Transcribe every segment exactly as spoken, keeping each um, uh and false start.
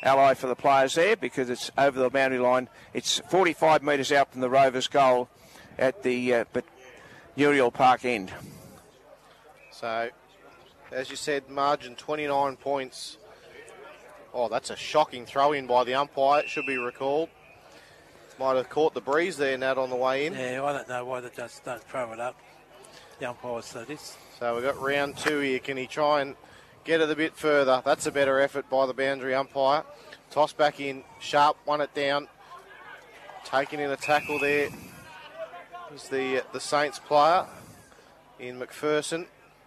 ally for the players there because it's over the boundary line. It's forty-five metres out from the Rovers' goal at the uh, but Uriel Park end. So, as you said, margin twenty-nine points. Oh, that's a shocking throw-in by the umpire. It should be recalled. Might have caught the breeze there, Nat, on the way in. Yeah, I don't know why they just don't throw it up. The umpire said this. So we've got round two here. Can he try and get it a bit further? That's a better effort by the boundary umpire. Toss back in. Sharp won it down. Taking in a tackle there is the, the Saints player in McPherson.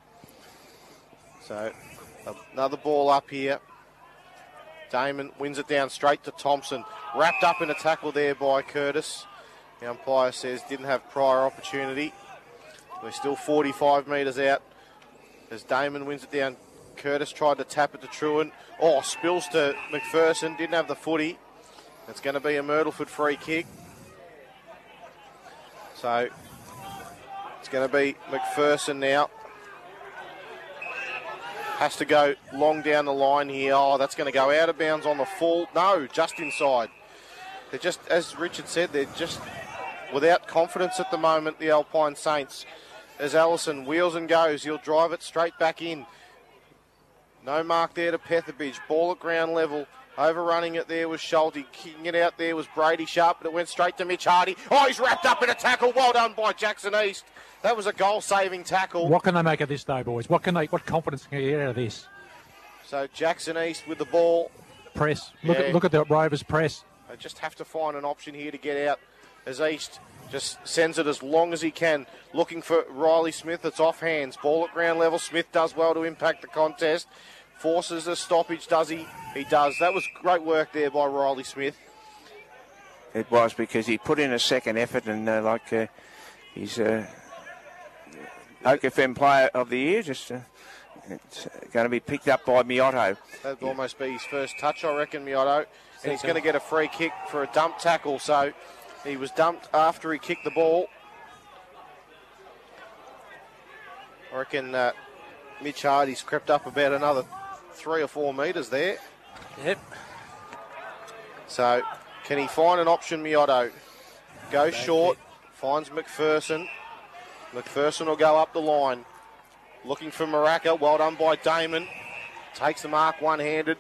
So another ball up here. Damon wins it down straight to Thompson. Wrapped up in a tackle there by Curtis. The umpire says didn't have prior opportunity. We're still forty-five metres out as Damon wins it down. Curtis tried to tap it to Truant. Oh, spills to McPherson. Didn't have the footy. It's going to be a Myrtleford free kick. So it's going to be McPherson now. Has to go long down the line here. Oh, that's going to go out of bounds on the full. No, just inside. They're just, as Richard said, they're just without confidence at the moment, the Alpine Saints. As Allison wheels and goes, he'll drive it straight back in. No mark there to Petherbridge. Ball at ground level. Overrunning it there was Schulte. Kicking it out there was Brady Sharp, but it went straight to Mitch Hardy. Oh, he's wrapped up in a tackle. Well done by Jackson East. That was a goal-saving tackle. What can they make of this, though, boys? What can they? What confidence can they get out of this? So Jackson East with the ball. Press. Look Yeah. at look at the Rovers press. They just have to find an option here to get out as East just sends it as long as he can. Looking for Riley Smith. It's off hands. Ball at ground level. Smith does well to impact the contest. Forces a stoppage, does he? He does. That was great work there by Riley Smith. It was because he put in a second effort and uh, like uh, he's uh, O C F M Player of the Year. Just uh, it's going to be picked up by Miotto. That'd almost be his first touch, I reckon, Miotto. And he's going to get a free kick for a dump tackle. So he was dumped after he kicked the ball. I reckon uh, Mitch Hardy's crept up about another three or four metres there. Yep. So can he find an option, Miotto? Goes short, finds McPherson. McPherson will go up the line. Looking for Maraca. Well done by Damon. Takes the mark one-handed.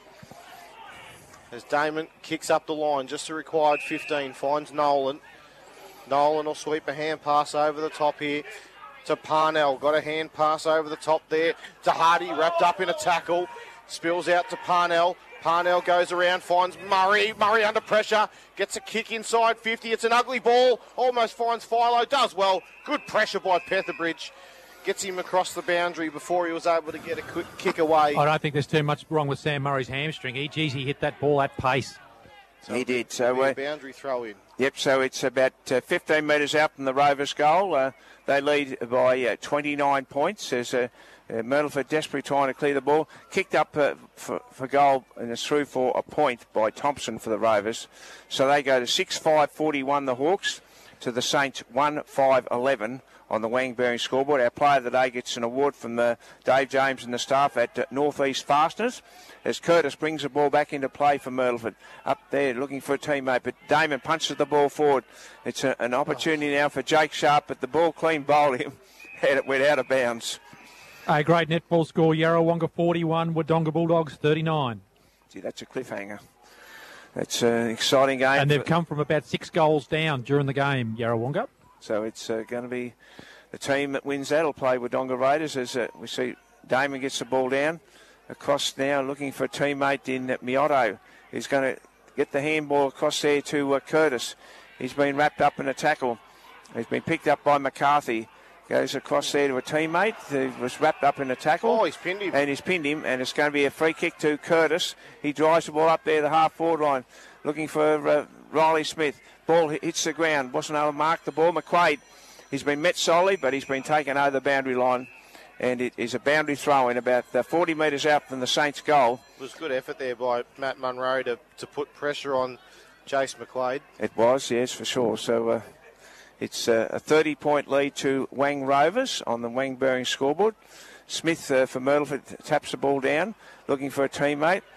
As Damon kicks up the line, just the required fifteen. Finds Nolan. Nolan will sweep a hand pass over the top here to Parnell. Got a hand pass over the top there to Hardy. Wrapped up in a tackle. Spills out to Parnell. Parnell goes around, finds Murray. Murray under pressure. Gets a kick inside fifty. It's an ugly ball. Almost finds Philo. Does well. Good pressure by Petherbridge. Gets him across the boundary before he was able to get a quick kick away. I don't think there's too much wrong with Sam Murray's hamstring. He, geez, he hit that ball at pace. So He did. So be a uh, boundary throw in. Yep, so it's about uh, fifteen metres out from the Rovers' goal. Uh, they lead by uh, twenty-nine points as uh, uh, Myrtleford desperately trying to clear the ball. Kicked up uh, for, for goal and it's through for a point by Thompson for the Rovers. So they go to six five forty-one, the Hawks, to the Saints one five eleven on the Wang Bearing scoreboard. Our player of the day gets an award from the Dave James and the staff at uh, North East Fasteners as Curtis brings the ball back into play for Myrtleford. Up there looking for a teammate, but Damon punches the ball forward. It's a, an opportunity now for Jake Sharp, but the ball clean bowled him and it went out of bounds. A great netball score. Yarrawonga forty-one, Wodonga Bulldogs thirty-nine. Gee, that's a cliffhanger. That's an exciting game. And they've come from about six goals down during the game, Yarrawonga. So it's uh, going to be the team that wins that will play with Wodonga Raiders as uh, we see Damon gets the ball down. Across now looking for a teammate in uh, Miotto. He's going to get the handball across there to uh, Curtis. He's been wrapped up in a tackle. He's been picked up by McCarthy. Goes across there to a teammate who was wrapped up in a tackle. Oh, he's pinned him. And he's pinned him, and it's going to be a free kick to Curtis. He drives the ball up there, the half-forward line, looking for uh, Riley Smith. Ball hits the ground. Wasn't able to mark the ball. McQuaid, he's been met solely, but he's been taken over the boundary line. And it is a boundary throw in about uh, forty metres out from the Saints' goal. It was good effort there by Matt Munro to, to put pressure on Jace McQuaid. It was, yes, for sure. So uh, it's uh, a thirty-point lead to Wang Rovers on the Wang Bearing scoreboard. Smith uh, for Myrtleford taps the ball down, looking for a teammate.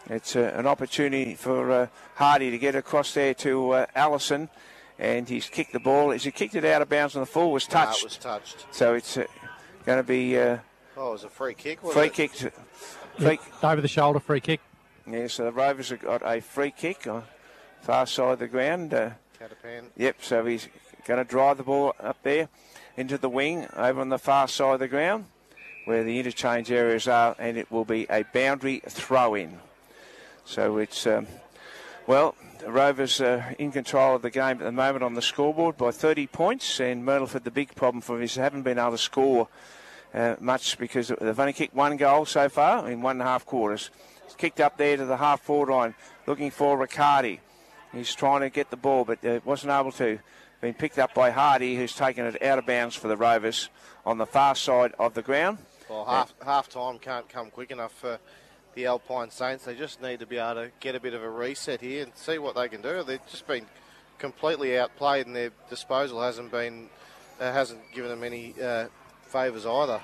It's uh, an opportunity for uh, Hardy to get across there to uh, Allison, and he's kicked the ball. As he kicked it out of bounds on the full, was touched. No, it was touched. So it's uh, going to be uh, oh, it was a free kick. Wasn't free it? kick. To, Yep, free over the shoulder, free kick. Yeah, so the Rovers have got a free kick on far side of the ground. Uh, Catapan. Yep, so he's going to drive the ball up there into the wing over on the far side of the ground where the interchange areas are, and it will be a boundary throw-in. So it's, um, well, the Rovers are in control of the game at the moment on the scoreboard by thirty points, and Myrtleford, the big problem for them is they haven't been able to score uh, much because they've only kicked one goal so far in one and a half quarters. It's kicked up there to the half-forward line, looking for Riccardi. He's trying to get the ball, but uh, wasn't able to. Been picked up by Hardy, who's taken it out of bounds for the Rovers on the far side of the ground. Well, half half time can't come quick enough for the Alpine Saints. They just need to be able to get a bit of a reset here and see what they can do. They've just been completely outplayed, and their disposal hasn't been uh, hasn't given them any uh, favours either.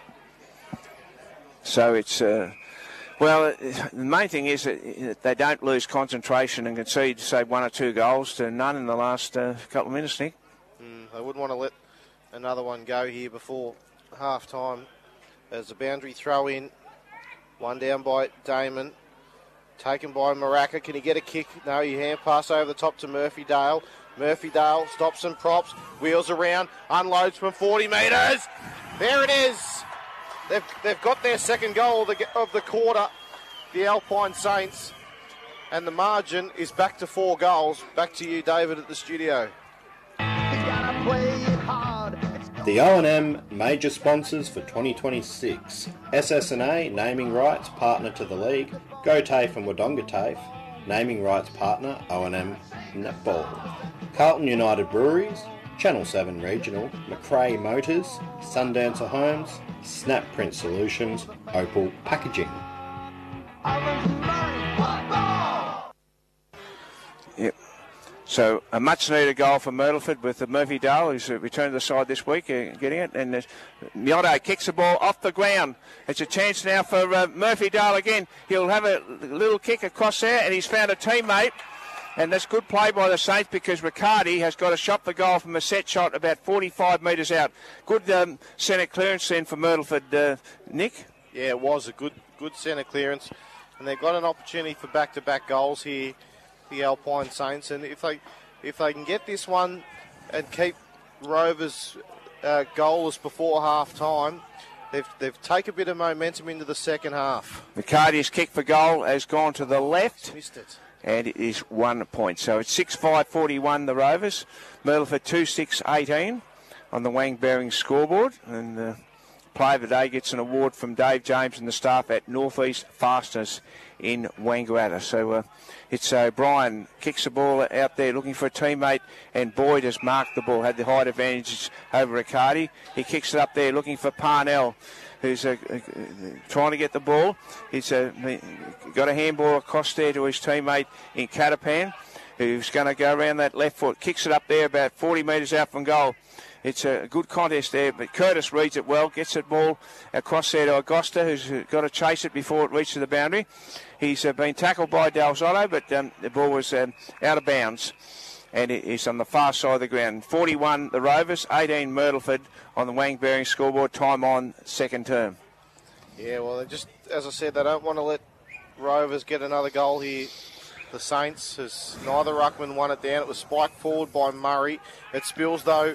So it's. Uh, Well, the main thing is that they don't lose concentration and concede, say, one or two goals to none in the last uh, couple of minutes, Nick. Mm, they wouldn't want to let another one go here before half-time. There's a boundary throw-in. One down by Damon. Taken by Maraca. Can he get a kick? No, he hand pass over the top to Murphy Dale. Murphy Dale stops and props. Wheels around. Unloads from forty metres. There it is. They've, they've got their second goal of the, of the quarter, the Alpine Saints, and the margin is back to four goals. Back to you, David, at the studio. The O and M major sponsors for twenty twenty-six. S S N A, naming rights partner to the league. Go TAFE and Wodonga TAFE, naming rights partner O and M Netball. Carlton United Breweries, Channel seven Regional, McRae Motors, Sundancer Homes, Snap Print Solutions, Opal Packaging. Yep. So a much-needed goal for Myrtleford with Murphy Dale, who's returned to the side this week, uh, getting it. And uh, Mioto kicks the ball off the ground. It's a chance now for uh, Murphy Dale again. He'll have a little kick across there, and he's found a teammate. And that's good play by the Saints because Riccardi has got a shot for goal from a set shot about forty-five metres out. Good um, centre clearance then for Myrtleford, uh, Nick. Yeah, it was a good good centre clearance. And they've got an opportunity for back-to-back goals here, the Alpine Saints. And if they if they can get this one and keep Rovers uh, goalless before half-time, they've, they've taken a bit of momentum into the second half. Riccardi's kick for goal has gone to the left. Missed it. And it is one point. So it's six five forty-one, the Rovers. Myrtleford two six eighteen on the Wang Bearing scoreboard. And the player of the day gets an award from Dave James and the staff at Northeast Fastness in Wangaratta. So uh, it's O'Brien uh, kicks the ball out there looking for a teammate, and Boyd has marked the ball, had the height advantage over Riccardi. He kicks it up there looking for Parnell, who's uh, uh, trying to get the ball. He's uh, got a handball across there to his teammate in Catapan, who's going to go around that left foot, kicks it up there about forty metres out from goal. It's a good contest there, but Curtis reads it well, gets the ball across there to Agosta, who's got to chase it before it reaches the boundary. He's uh, been tackled by Dalzotto, but um, the ball was um, out of bounds, and it is on the far side of the ground. forty-one the Rovers, eighteen Myrtleford on the Wang Bearing scoreboard, time on second term. Yeah, well, they just, as I said, they don't want to let Rovers get another goal here. The Saints, as neither ruckman won it down. It was spiked forward by Murray. It spills, though,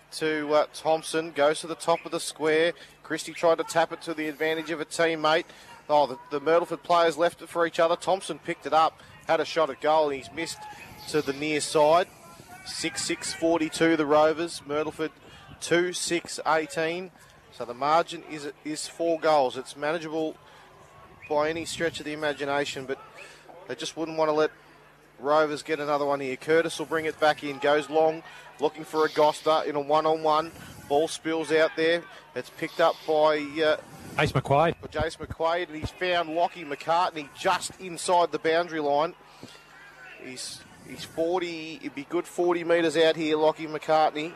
to uh, Thompson, goes to the top of the square. Christie tried to tap it to the advantage of a teammate. Oh, the, the Myrtleford players left it for each other. Thompson picked it up, had a shot at goal, and he's missed to the near side. six six forty-two the Rovers. Myrtleford two six eighteen. So the margin is is four goals. It's manageable by any stretch of the imagination, but they just wouldn't want to let Rovers get another one here. Curtis will bring it back in, goes long, looking for Agosta in a one-on-one. Ball spills out there. It's picked up by uh, Ace McQuaid. Jace McQuaid, and he's found Lockie McCartney just inside the boundary line. He's he's forty, it'd be good forty metres out here, Lockie McCartney.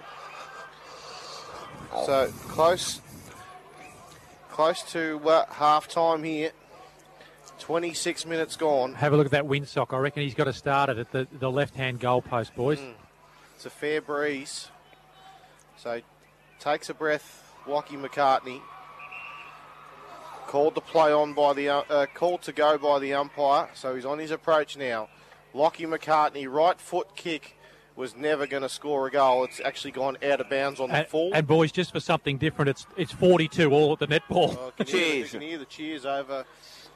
So close, close to uh, half time here. twenty-six minutes gone. Have a look at that windsock. I reckon he's got to start it at the, the left-hand goalpost, boys. Mm. It's a fair breeze. So takes a breath, Lockie McCartney. Called to play on by the uh, uh, called to go by the umpire. So he's on his approach now. Lockie McCartney, right foot kick, was never going to score a goal. It's actually gone out of bounds on the And, full. and boys, just for something different, it's it's forty-two all at the netball. Oh, can, you hear, the- can you hear the cheers over